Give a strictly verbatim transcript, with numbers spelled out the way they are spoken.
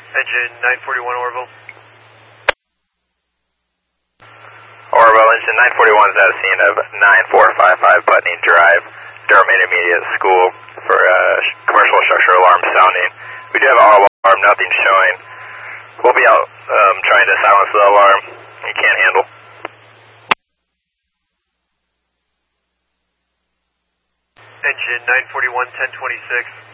Engine nine forty-one Orville. Orville, engine nine forty-one is at a scene of nine four five five Putney Drive, Durham Intermediate School for uh, commercial structure alarm sounding. We do have auto alarm, nothing showing. We'll be out um, trying to silence the alarm. You can't handle. Engine nine forty-one ten twenty-six.